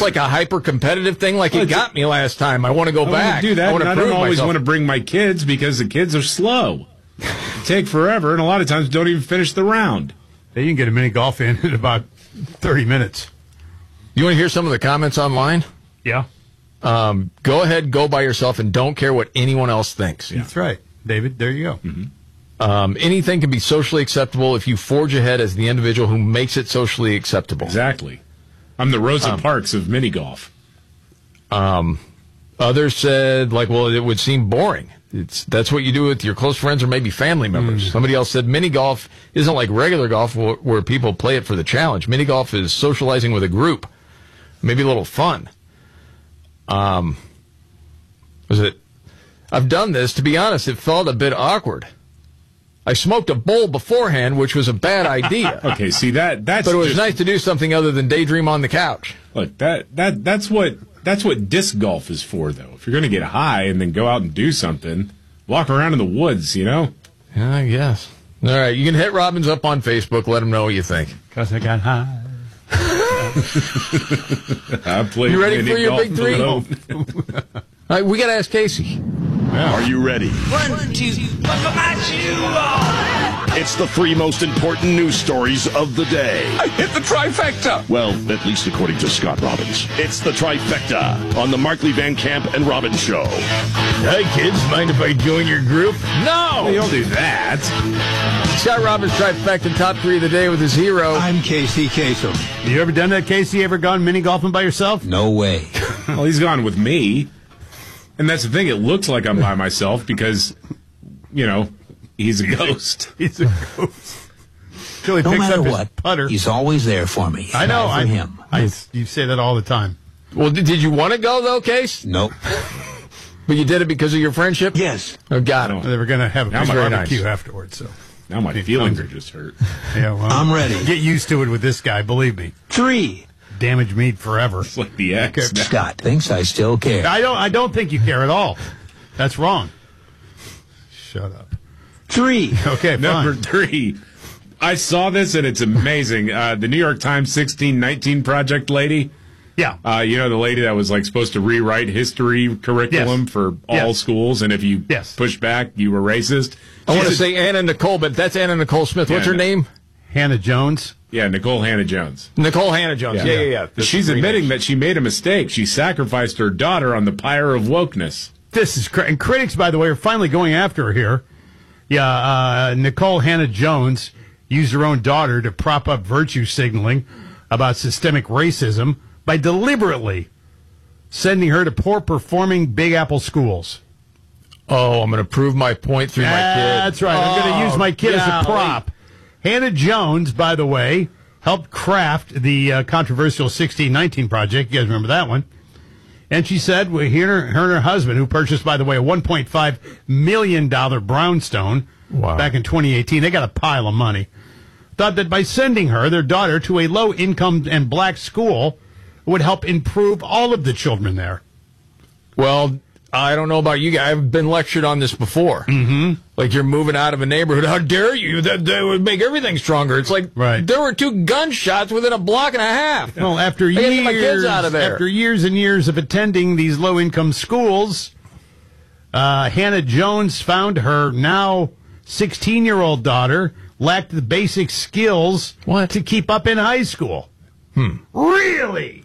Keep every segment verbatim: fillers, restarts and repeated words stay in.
like a hyper-competitive thing, like well, it got me last time. I want to go I back. do that. I, want and to I don't always myself. want to bring my kids because the kids are slow. Take forever, and a lot of times don't even finish the round. Yeah, you can get a mini golf in in about thirty minutes. You want to hear some of the comments online? Yeah. Um, go ahead, go by yourself, and don't care what anyone else thinks. Yeah. That's right, David. There you go. Mm-hmm. Um, anything can be socially acceptable if you forge ahead as the individual who makes it socially acceptable. Exactly. I'm the Rosa um, Parks of mini golf. Um, others said, like, well, it would seem boring. It's that's what you do with your close friends or maybe family members. Mm. Somebody else said mini golf isn't like regular golf where, where people play it for the challenge. Mini golf is socializing with a group, maybe a little fun. Um, was it? I've done this. To be honest, it felt a bit awkward. I smoked a bowl beforehand, which was a bad idea. Okay, see that that's. But it was just, nice to do something other than daydream on the couch. Look, that that that's what that's what disc golf is for, though. If you're going to get high and then go out and do something, walk around in the woods, you know. Yeah, I guess. All right, you can hit Robbins up on Facebook. Let him know what you think. Cause I got high. I played. You ready for your golf big three? All right, we got to ask Casey. Yeah. Are you ready? One, two, buckle my shoe on. It's the three most important news stories of the day. I hit the trifecta. Well, at least according to Scott Robbins. It's the trifecta on the Markley Van Camp and Robbins Show. Hey, kids, mind if I join your group? No! You don't do that. Scott Robbins trifecta top three of the day with his hero. I'm Casey Kasem. Have you ever done that, Casey? Ever gone mini golfing by yourself? No way. Well, he's gone with me. And that's the thing. It looks like I'm by myself because, you know, he's a ghost. He's a ghost. Till he no picks matter up his what, putter. He's always there for me. I know. I, I, him. I, you say that all the time. Well, did, did you want to go, though, Case? Nope. But you did it because of your friendship? Yes. Oh, got it. Well, they were going to have a Now big my- barbecue nice. afterwards, so. Now my feelings are just hurt. Yeah, well. I'm ready. Get used to it with this guy, believe me. Three. Damaged meat forever. It's like the X. now. Scott thinks I still care. I don't I don't think you care at all. That's wrong. Shut up. Three. Okay, Number fine. three. I saw this and it's amazing. Uh, the New York Times sixteen nineteen Project lady. Yeah. Uh, you know, the lady that was like supposed to rewrite history curriculum Yes. for all Yes. schools, and if you Yes. push back, you were racist. I want to She's a- say Anna Nicole, but that's Anna Nicole Smith. What's Yeah, her no. name? Hannah Jones. yeah, Nicole Hannah Jones. Nicole Hannah Jones. Yeah, yeah, yeah. That's She's three admitting names. that she made a mistake. She sacrificed her daughter on the pyre of wokeness. This is cra- and critics, by the way, are finally going after her here. Yeah, uh, Nicole Hannah Jones used her own daughter to prop up virtue signaling about systemic racism by deliberately sending her to poor-performing Big Apple schools. Oh, I'm going to prove my point through my kid. That's right. I'm going to Oh, use my kid as a golly. prop. Hannah Jones, by the way, helped craft the uh, controversial sixteen nineteen project. You guys remember that one? And she said, well, her, her and her husband, who purchased, by the way, a one point five million dollars brownstone Wow. back in twenty eighteen, they got a pile of money, thought that by sending her, their daughter, to a low-income and black school would help improve all of the children there. Well, I don't know about you guys. I've been lectured on this before. Mm-hmm. Like you're moving out of a neighborhood. How dare you? That, that would make everything stronger. It's like Right. there were two gunshots within a block and a half. Well, after I gotta years, get my kids out of there. after years and years of attending these low-income schools, uh, Hannah Jones found her now sixteen-year-old daughter lacked the basic skills What? to keep up in high school. Hmm. Really?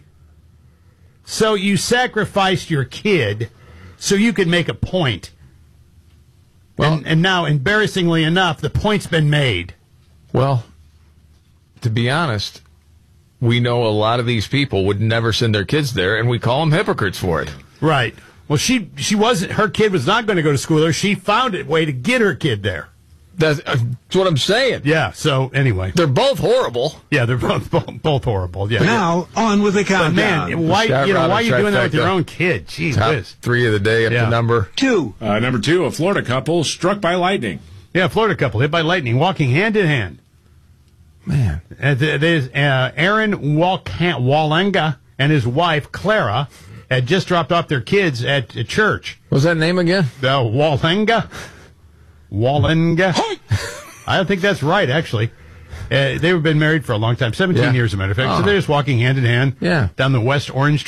So you sacrificed your kid so you could make a point. Well- and, and now, embarrassingly enough, the point's been made. Well, to be honest, we know a lot of these people would never send their kids there, and we call them hypocrites for it. Right. Well, she she wasn't. Her kid was not going to go to school there. She found a way to get her kid there. That's, uh, that's what I'm saying. Yeah. So anyway, They're both horrible. yeah, they're both both, both horrible. Yeah. Now, on with the but countdown. man, why Scott you know why are Robbins you doing that with your trifecta. own kid? Gee Top whiz. three of the day up Yeah. to number. Two. Uh, number two, a Florida couple struck by lightning. Yeah, Florida couple hit by lightning, walking hand in hand. Man. Uh, th- There's uh, Aaron Walca- Walenga and his wife Clara had just dropped off their kids at a church. What's that name again? The Walenga, Walenga. I don't think that's right, actually. Uh, they've been married for a long time, seventeen Yeah. years, as a matter of fact. Oh. So they're just walking hand in hand Yeah. down the West Orange